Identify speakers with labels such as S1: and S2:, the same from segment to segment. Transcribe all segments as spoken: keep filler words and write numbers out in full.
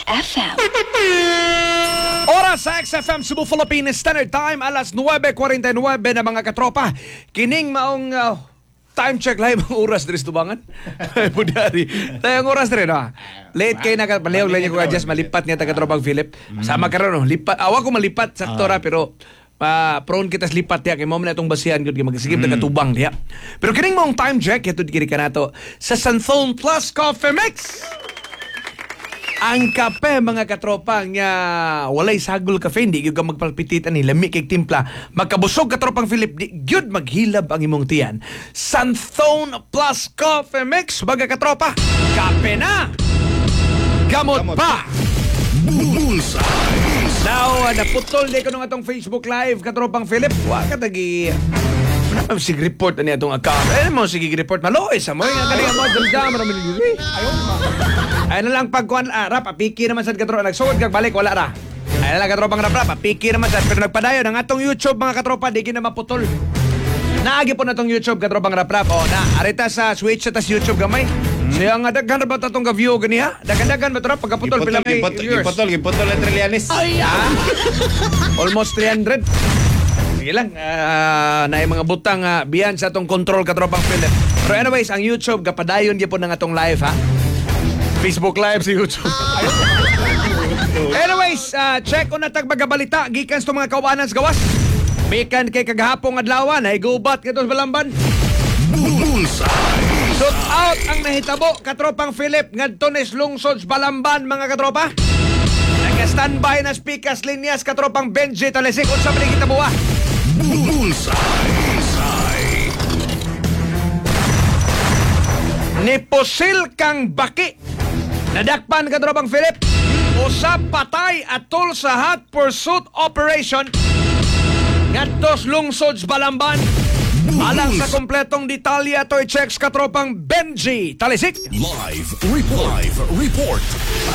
S1: F M.
S2: Oras sa X F M Cebu Philippines Standard Time, alas nuwebe forty-nine na mga katropa. Kining maong uh, time check live ang oras diri sa Tubangan. Budari. Tayong oras rin ha. Late kayo na kapalihog lang ko adjust malipat niya taga-tropang Philip. Sama ka rin no. Lipat. Awa ko malipat sakto ra pero uh, prone kita sa lipat ya kay mo man itong basihan gud kay magsigib mm. taga-tubang diya. Pero kining maong time check ito diri kanato sa Santhone Plus Coffee Mix. Ang kape mga katropa nga walay sagol kafe hindi gyud ka magpalpitit ani lami kay timpla magkabusog katropang Philip di gyud maghilab ang imong tiyan. Santhone Plus Coffee Mix mga katropa. Kape na. Gamot, Gamot pa. Bullseye. Now, uh, naputol di ko nung atong Facebook Live katropang Philip. Wa ka tagi ano sige report ani atong account. Eh mo sige report maloy sa mo nga kani mo damdam ra mi diri. Ayon ma. Ay na lang pagkuan ara papiki naman sad katropa nagsuod kag balik wala ra. Ay na lang katropa nga ra papiki naman sad pero nagpadayon ang atong YouTube mga katropa di gina maputol. Naagi po na tong YouTube katropa nga rap o na arita sa Switch sa tas YouTube gamay. So yung nga daghan ba tatong ka-view gani ha? Daghan-daghan ba ito pagkaputol pila may viewers?
S3: Giputol, giputol ang Trillanes.
S2: Ay ah. Almost three hundred. Sige lang, uh, na yung mga butang uh, biyan sa itong control katropang Philip. Pero anyways, ang YouTube, kapadayon din po ng atong live, ha? Facebook Live sa YouTube. Anyways, uh, check on natag magabalita. Gikan sa mga kawanan sa gawas. Bikan kay kagahapong adlawan, ay gubat kito sa Balamban. Shoot out ang nahitabo, katropang Philip, ngadto ni lungsod sa Balamban, mga katropa. Nag-standby na speakers linyas, katropang Benji Talesik. Unsa man kita buwa? Bullseye. Niposil kang baki. Nadakpan ka tropang Philip. Usa patay atol sa hot pursuit operation. Ngadtos lungsod Balamban. Alang sa kompletong detalya to i-checks ka tropang Benji Talesik.
S4: Live report. Live report.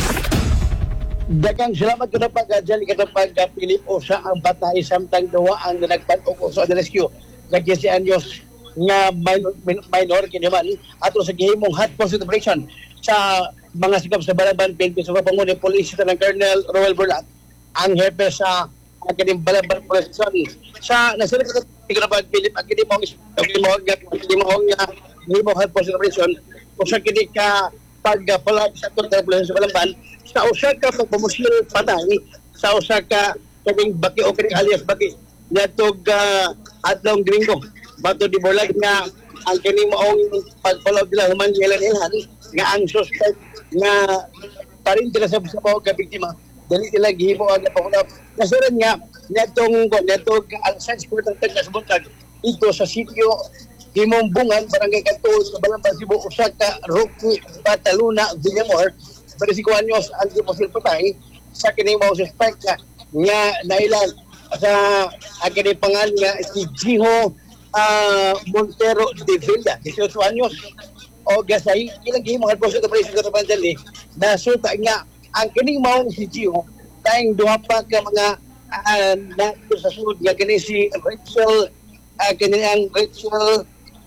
S5: Dagang salamat ko na pag-adjali ka na pag-Pilip o sa ang batay samtang dawa ang nagpatong o sa rescue na si Anyos nga minor, minor kinaman ato sa gihimong hot pursuit operation sa mga sikap sa Balaban P N P sa kapangunan ng Police ng Colonel Roel Burlat ang hepe sa aking Balaban Police Station sa nasalit ko na pag-Pilip ang kinimong kinimong kinimong hot pursuit operation o sa kinika pag-palag sa Police sa Balaban sa usa ka pagpamusil patay sa usa ka kaming baki o kini alias baki natog uh, adlong gringo bato di bolag nga ang kini maong pagfollow nila human ilan ilan nga ang suspect nga parin sila sa sa ka biktima dali sila gihimo ang napakuna nasuran nga natong natog ang sense ko tag sa buntag ito sa sitio himong bungan barangay Kanto sa Balamban Cebu usa ka Rocky Pataluna Villamor pero si Kuanyos ang deposil patay sa kini mao suspect nga nailan sa akini pangalan nga si Jiho uh, Montero de Villa eighteen anyos o gasay ilang gihimo ang deposil operation sa Pandali na suta nga ang kini mao si Jiho tayong duha pa ka mga uh, na sa sunod nga kini si Rachel uh, kini ang Rachel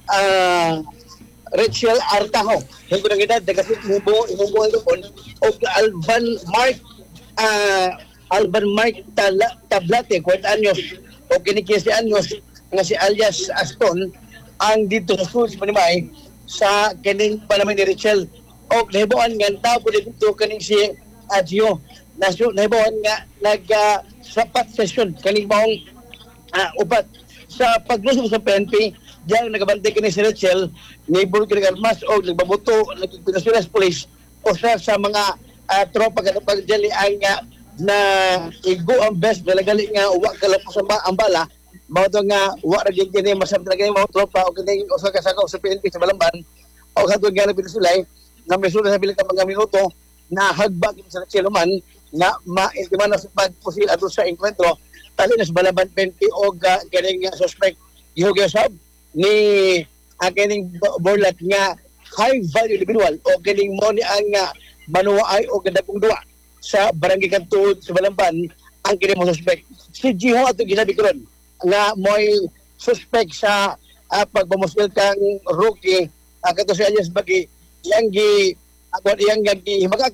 S5: uh, Rachel Artaho. Yung kunang edad, nagkasit humubo, humubo doon. O Alvan Mark, uh, Alvan Mark Tala, Tablate, kwenta anyos. O kinikis si anyos, nga si alias Aston, ang dito sa school, si Panimay, sa kining panamin ni Rachel. O nahibuan nga, tao po dito kaning si Adjo. Nahibuan nga, nag-sapat uh, session, kaning maong uh, upat. Sa paglusong sa P N P, diyan nagabantay kini si Rachel, neighbor kini armas o nagbaboto nagpinasulas police o sa sa mga uh, tropa kada pagjali ay nga na igo ang best dalagali nga wa kalapos ang, ang bala mao nga wa ra gyud kini masab talaga yung mga tropa o kini usa ka sakaw sa P N P sa Balamban o kadto nga pinasulay na mesulas sa bilang ka mga minuto na hagba kini sa Rachel man na maintiman na sa pagpusil ato sa enkwentro tali na sa Balamban P N P o uh, kini nga suspect gihugasab ni akining borlat nga high value individual o kining mo ni ang uh, manuwaay o kadagong duwa sa barangay Kanto sa Balamban ang kini mo suspect si Jiho ato ginabi karon nga mo'y suspect sa uh, pagbamusil kang rookie uh, kato sa anyos bagi yang gi ako iyang gi himagag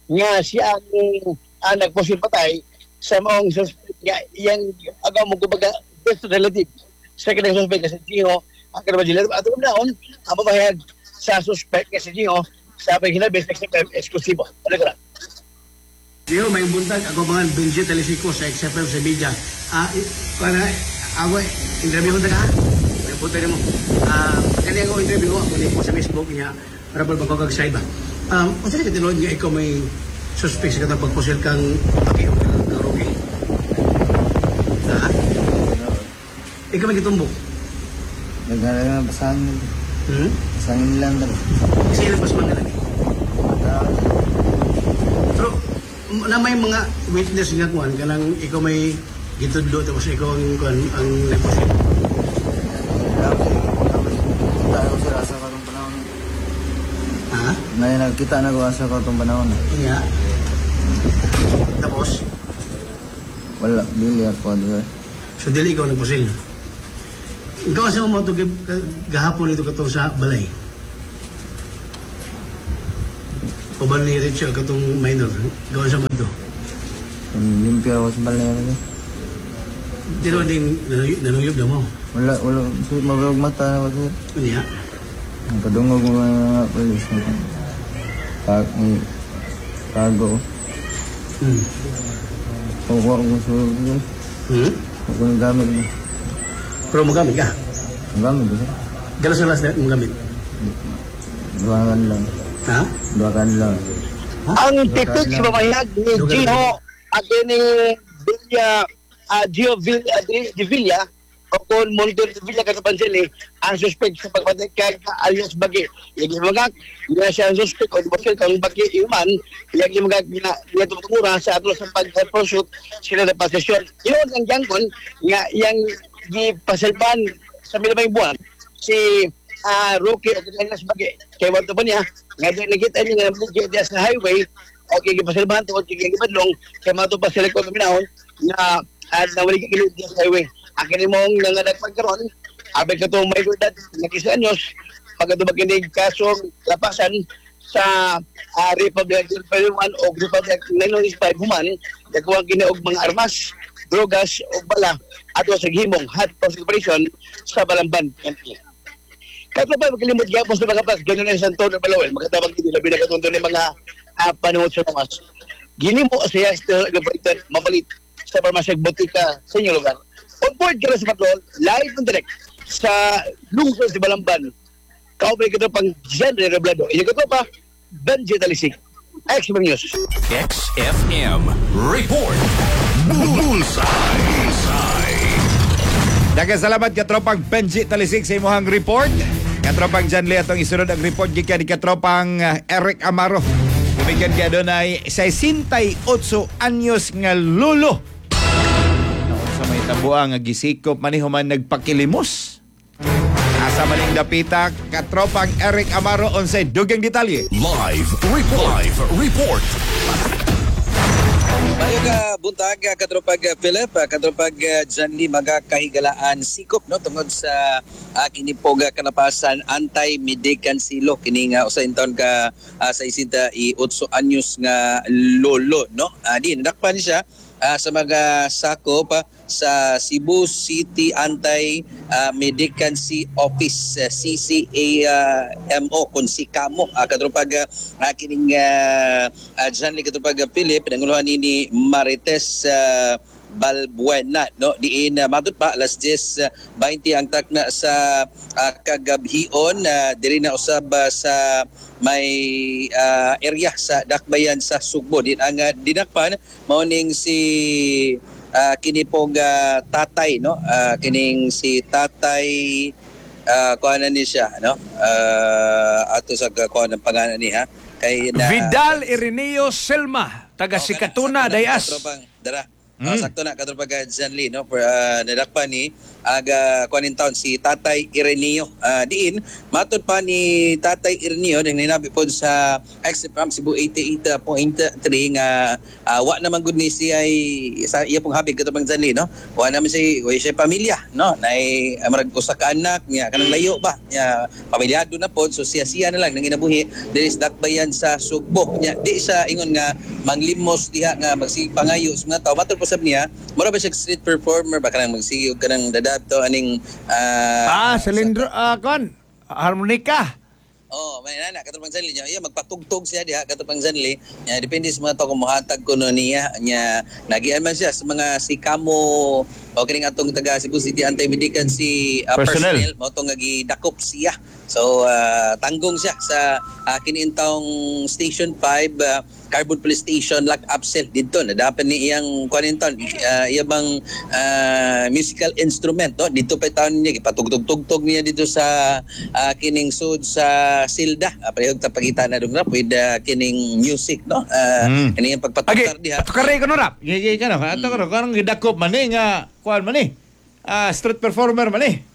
S5: nga siya ang uh, nagposil patay sa maong suspect nga iyang agaw mo kumbaga best relative sa kanang suspect nga si Gio ang kanang legislative at um naon ang mamahayag sa suspect nga si Gio sa paghinabis ng X F M eksklusibo. Ano ka na?
S1: Gio, may buntag ako mga Benji Telesico sa X F M sa media. Ah, uh, para ako interview ko ka. May punta mo. Ah, kani ako interview ko ako po sa Facebook niya para pa magkakagsay ba. Um, unsa ka tinuod nga ikaw may suspect sa katang pagpusil kang pakiyo ng Rocky? Ha? Ikaw may gitumbok.
S3: Nagdala na basahan nila.
S1: Hmm?
S3: Basahan nila ang dala.
S1: Kasi ilang pasman na lagi. Pero, na may mga witness nga kuhan, kanang ikaw may gitudlo, tapos ikaw ang kuhan, ang nagpusil.
S3: Kita ako sila sa katong panahon.
S1: Ha?
S3: Na nagkita na ko sa katong panahon.
S1: Iya. Tapos,
S3: Wala, dili ako doon.
S1: so dili ikaw nagpusil. Ikaw kasi mo ito gahapon ito katong sa balay. O ba ni Richard katong minor? Ikaw sa mo ito.
S3: Limpyo ako sa balay.
S1: Di naman din nanuyog na mo.
S3: Wala, wala. So, mabawag mata na ako sir.
S1: Iya.
S3: Ang kadungog mo mga polis. Pag, may pago.
S1: Hmm.
S3: Kukuha ko sa sir.
S1: Hmm?
S3: Ako ng gamit mo.
S1: Pero magamit ka.
S3: Ang gamit ko sir.
S1: Gala sa last night magamit.
S3: Dua kan lang.
S1: Ha?
S3: Dua kan lang.
S5: Ang titik sa mamahayag ni Gio at ni Villa, uh, Gio Villa, uh, Di, Di Villa o kung Montor Di Villa Katapansili ang suspect sa pagpatay kay alias Bagi. Yung magag, na siya ang suspect o dibasil kang Bagi Iman, yung magag na tumura sa ato sa pag-pursuit sila na pasasyon. Yun ang jangkon nga yung gipasalban sa milamay buwan si uh, Rocky o alias Bagi. Kaya wato pa niya, nga di nakita niya nga nabligyan niya sa highway o kaya gipasalbahan to o kaya gipadlong kaya mato pa sila ko kaminahon na at nawali ka kilid niya sa highway. Akin mong nanganak pagkaroon, abay ka itong may edad, nakisa anyos, pagkatubag kinig kasong lapasan sa uh, Republic of one o Republic nine oh five human, nagkuha kiniog mga armas, drogas o bala, ato sa gihimong hot pursuit operation sa Balamban, M P. Kaya pa magkalimot niya po sa mga pas, gano'n na yung Santo na Balawel, magkatabang dito, labi na katundo ng mga uh, panahon sa namas. Ginimo siya sa gabalitan, mapalit sa parmasyag botika sa inyong lugar. On board ka na sa patrol, live and direct sa lungsod si Balamban. Kaupay ka pang genre reblado. Iyan ka pa, Benji Talisik. X M News.
S4: X F M Report. Bullseye.
S2: Daghang salamat katropang Benji Talisik sa imuhang report. Katropang John Lee atong isunod ang report gikan ni katropang uh, Eric Amaro. Kumigyan ka doon ay sesentayotso anyos nga lulo. Sa may tabuang nga gisikop manihuman nagpakilimos. Asa maning dapita katropang Eric Amaro unsay dugang detalye.
S4: Live report. Live report.
S6: Mayo ka buntag katropag Philip, katropag John Lee magakahigalaan sikop no tungod sa uh, kinipog kalapasan anti-medican silo kini nga usa inton ka uh, sa isida i otso anyos nga lolo no. Uh, di nadakpan siya uh, sa mga sakop uh, sa Cebu City Anti-Medicancy Office uh, C C A uh, M O kun si Kamo uh, katropag uh, kining uh, uh, John Lee katropag Philip nanguluhan ni Marites uh, Balbuena no diin uh, matut pa alas diyes beinte ang takna sa uh, kagabhion uh, diri na usab uh, sa may uh, area sa Dakbayan sa Sugbo din ang uh, dinakpan mao ning si uh, kinipog uh, tatay no uh, kining si tatay uh, kuhanan ni siya no uh, ato sa kuhanan pangalan ni ha kay na
S2: Vidal Ireneo Selma taga
S6: Okay,
S2: Sikatuna
S6: sa-
S2: Dayas.
S6: Katropang, dara. Uh, sakto na katropag John Lee no for uh, nadakpan ni aga kuanin taon si Tatay Ireneo uh, diin matud pa ni Tatay Ireneo ding ninabi pod sa X F M Cebu eighty-eight point three nga uh, wa naman gud ni siya ay sa iya pong habig katropag John Lee no wa naman si wa siya pamilya no nay uh, marag usa ka anak niya kanang layo ba niya pamilyado na pod so siya siya na lang nang ginabuhi diri sa dakbayan sa Sugbo niya di sa ingon nga manglimos diha nga magsipangayo sa mga tao matud sab niya mura ba siya street performer ba kanang magsigog kanang dadapto aning
S7: Ah,
S6: uh,
S7: silindro, ah, kon, harmonika.
S6: oh may nana katong Zanli niya iya magpatugtog siya diha katong Zanli nya depende sa mga tao kung mohatag kuno niya nya nagian man siya sa mga si Kamo o kining atong taga Cebu City Anti-Medican si uh,
S7: Personnel.
S6: personnel mo to nga gidakop siya so uh, tanggong siya sa uh, kiniintawng Station five uh, Carbon Police Station lock up cell dito nadapan ni iyang kuaninton uh, iya bang uh, musical instrument no dito pa taon niya gipatugtog-tugtog niya dito sa uh, kining sud sa silda uh, parehog ta pagita na dugna pwede uh, kining music no uh,
S7: Mm.
S6: kining
S2: Agi,
S6: pagpatukar diha
S2: patukari ko no rap.
S7: Gigi ka no, ato ka no, karang gidakop man eh, nga, kuan man eh, ah, street performer man eh.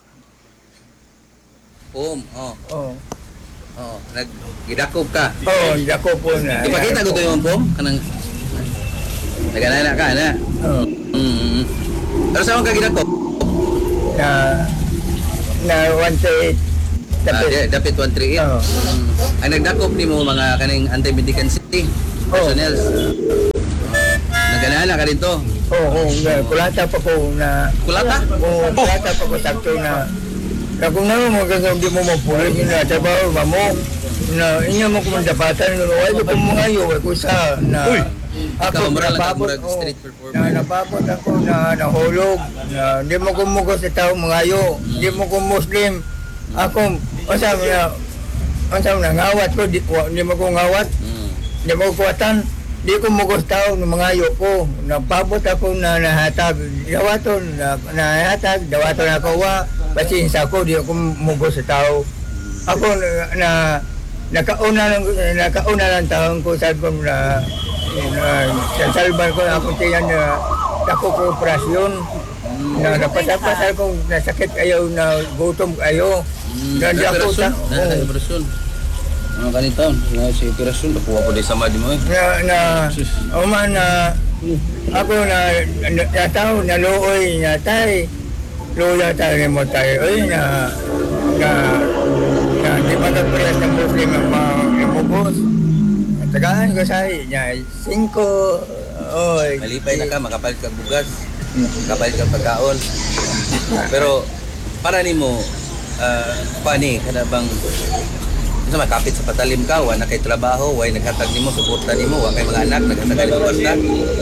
S6: um oh
S3: Oo.
S6: oh nag gidakop ka
S3: Oo, dako po na.
S6: ipakita ko to yung pom kanang naganana ka na
S3: Oo.
S6: mm pero sa ka gidakop
S3: Na, na one to eight.
S6: Ah,
S3: Tapos,
S6: di- dapat one three eight.
S3: Oo.
S6: Mm. Ang nagdakop ni mo mga kaning anti-medican city personnel. Naganala ka dito.
S3: oo, oo, na, kulata pa ko na,
S6: Kulata?
S3: oo, kulata pa ko sakto na, na kung naman mo kung di mo mapulit na trabaho, mamo, na inyo mo kumandapatan, wala ko kung mga iyo, ko sa, na,
S6: Uy!
S3: ako
S6: Ikaw, mura lang ka,
S3: napapot,
S6: murag
S3: oo,
S6: street performer.
S3: na napapot ako na nahulog, na di mo kumuko sa tao mga iyo, di mo kung Muslim, ako, o sabi na, o sabi na, ngawat ko, di, wa- di mo ko ngawat,
S6: Mm.
S3: di mo kuwatan, di ko mugos tao ng mga iyo ko. Napabot ako na nahatag. Dawaton, na, nahatag, dawaton ako wa. Pasinsa ko, di ako mugos sa tao. Ako na, na nakauna lang, nakauna lang taon ko sa ko na, na sasalban ko na akong tiyan na ako ko operasyon. Na napasapasal ko na sakit ayaw na gutom ayaw. Na di ako
S6: Operasyon?
S3: ta-
S6: Na, na,
S3: oo.
S6: operasyon. Ano kanito? Na si operasyon. Nakuha ko din sa madi mo eh.
S3: na na o man na ako na na, na tao na looy na tay loya tayo mo tayo oy na na na di pa ka pala sa Muslim ang mga imubos tagaan ko sa niya cinco oy
S6: Malipay na ka, makapalit ka bugas. Makapalit ka pagkaon. Pero, para ni mo, uh, pani, kada bang sa makapit sa patalim ka, wa na kay trabaho, wa naghatag nimo, suporta nimo, wa kay mga anak, naghatag nimo basta.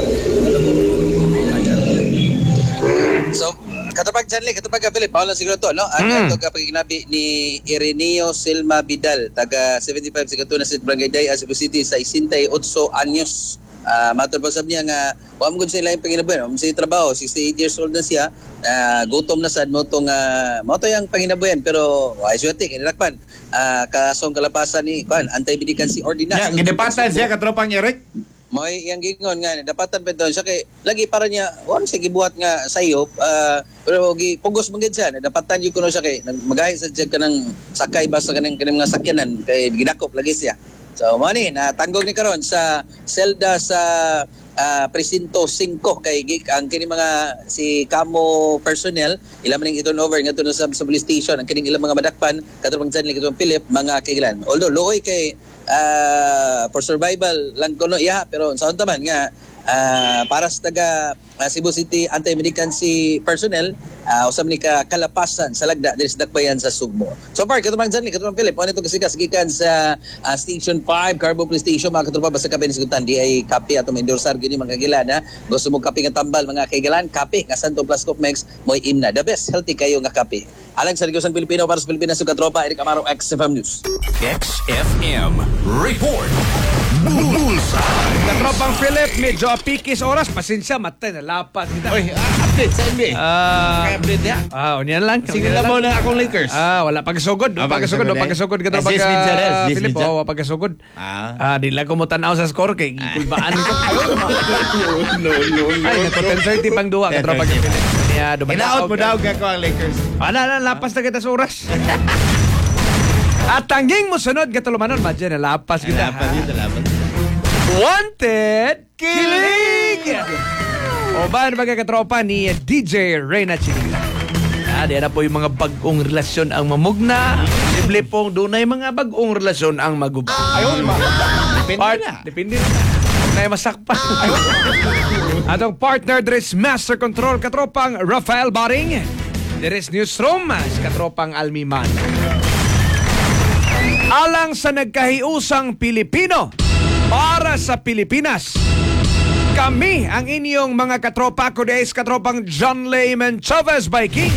S6: So, katapag Janley, katapag ka Philip, Paolo siguro to, no? Ang
S2: Mm.
S6: mm. kapag ginabi ni Ireneo Silma Vidal, taga seventy-five sa Katuna Street, Barangay Daya, Cebu City, sa sixty-eight anyos. Uh, matod pa sab niya nga, wa mo gud sila yung panginabuhi, wa mo siya trabaho, sixty-eight years old na siya, uh, gutom na sad mo tong, uh, mo to yung panginabuhi, pero wa isyote, kinilakpan. Uh, kasong kalapasan ni, kan, anti-medican si ordinance.
S7: Ya, gidepatan siya, katropang Eric.
S6: Mo'y yang gingon nga dapatan pa doon siya kay lagi para niya wala siya gibuhat nga sayop uh, pero gi pugos man gid siya dapatan gyud kuno siya kay magahi sa jud kanang sakay basta kanang kanang mga sakyanan kay gidakop lagi siya. So mo ni natanggog ni karon sa selda sa uh, presinto five kay gig ang kini mga si Kamo personnel ila man ning iton over nga sa, sa police station ang kining ilang mga madakpan katong Janley katong Philip mga kailan although looy kay uh, for survival lang kuno iya pero sa unta man nga uh, para sa taga uh, Cebu City Anti-Medican si personnel uh, usab ni ka kalapasan sa lagda diri sa dakbayan sa Sugbo. So far katong Janley katong Philip ano ito kasigas gikan sa uh, Station five Carbon Police Station mga katropa basta kape ni sigutan di ay kape ato endorsar gini mga kagilan ha. Gusto mo kape nga tambal mga kaigalan kape nga Santo Plus Copmex mo'y imna the best healthy kayo nga kape. Alang sa Ligosang Pilipino para sa Pilipinas sa katropa Eric Amaro X F M News.
S4: X F M Report. Bullseye.
S2: Katropang Philip, medyo apikis oras. Pasensya, matay na lapat kita.
S7: Oy, ah, update sa N B A.
S2: Ah,
S7: Kaya update niya.
S2: ah, unyan lang.
S7: Sige
S2: unyan
S7: na
S2: lang.
S7: mo na akong Lakers.
S2: Ah, wala pagkasugod.
S7: Ah,
S2: Wala pagkasugod. Wala
S7: pagkasugod
S2: pagkasugod.
S7: eh.
S2: Katropang
S7: Asis Minja rin, asis
S2: Philip,
S7: Minja.
S2: oh, wala pagkasugod.
S7: Ah.
S2: Ah, di lang ko mo tanaw sa score kay kulbaan ko.
S7: no, no,
S2: Ay, nato ten thirty pang duwa. Katropang Philip. Kaya
S7: Inaot mo daw ka ko ang Lakers.
S2: Ala, ala, lapas na kita sa oras. At tanging mo sunod, katulumanon, madyan, lapas kita.
S7: Dapat yun, dapat.
S2: Wanted Kilig! O ba, ano ba katropa ni D J Reyna Chinila? Ah, di na po yung mga bagong relasyon ang mamugna. Simple pong doon na yung mga bagong relasyon ang maguba.
S7: Ayun, ma. Depende
S2: Part,
S7: na.
S2: depende na. Huwag na yung masakpan. Atong partner, Dres Master Control, katropang Rafael Baring. Dres Newsroom, katropang Almiman. Alang sa nagkahiusang Pilipino para sa Pilipinas. Kami ang inyong mga katropa ko days katropang John Layman Chavez by King.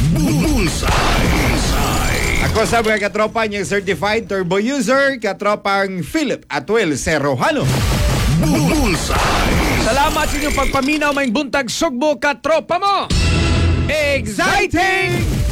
S4: Bullseye.
S7: Ako sa mga katropa niyang certified turbo user, katropang Philip Atuel Serrojano.
S4: Bullseye.
S2: Salamat sa inyong pagpaminaw may buntag sugbo katropa mo. Exciting